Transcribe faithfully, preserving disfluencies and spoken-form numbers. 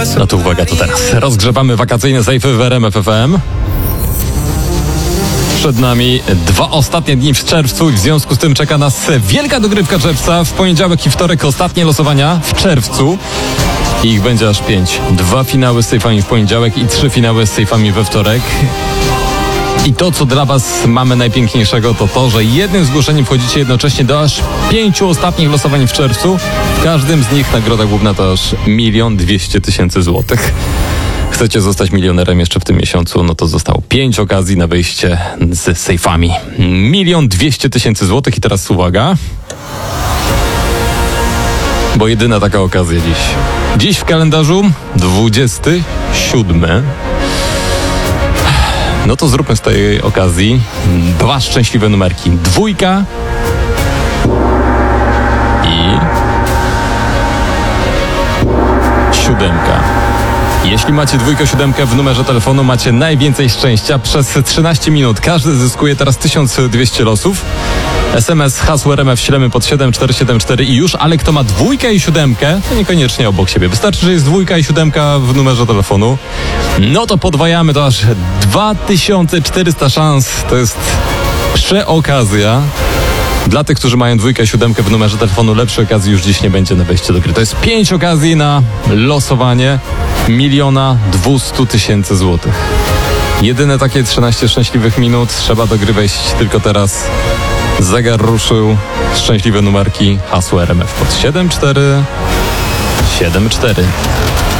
No to uwaga, to teraz rozgrzewamy wakacyjne sejfy w R M F F M. Przed nami dwa ostatnie dni w czerwcu i w związku z tym czeka nas wielka dogrywka czerwca. W poniedziałek i wtorek ostatnie losowania w czerwcu. I ich będzie aż pięć. Dwa finały z sejfami w poniedziałek i trzy finały z sejfami we wtorek. I to, co dla was mamy najpiękniejszego, to to, że jednym zgłoszeniem wchodzicie jednocześnie do aż pięciu ostatnich losowań w czerwcu. W każdym z nich nagroda główna to aż milion dwieście tysięcy złotych. Chcecie zostać milionerem jeszcze w tym miesiącu, no to zostało pięć okazji na wyjście z sejfami. Milion dwieście tysięcy złotych i teraz uwaga, bo jedyna taka okazja dziś. Dziś w kalendarzu dwudziesty siódmy. No to zróbmy z tej okazji dwa szczęśliwe numerki. Dwójka i siódemka. Jeśli macie dwójkę, siódemkę w numerze telefonu, macie najwięcej szczęścia. Przez trzynaście minut każdy zyskuje teraz tysiąc dwieście losów. S M S hasło R M F ślemy pod siedem cztery siedem cztery i już, ale kto ma dwójkę i siódemkę, to niekoniecznie obok siebie. Wystarczy, że jest dwójka i siódemka w numerze telefonu. No to podwajamy to aż dwa tysiące czterysta szans. To jest przeokazja. Dla tych, którzy mają dwójkę i siódemkę w numerze telefonu, lepszej okazji już dziś nie będzie na wejście do gry. To jest pięć okazji na losowanie miliona dwustu tysięcy złotych. Jedyne takie trzynaście szczęśliwych minut. Trzeba do gry wejść tylko teraz. Zegar ruszył. Szczęśliwe numerki. Hasło R M F pod siedem cztery siedem cztery.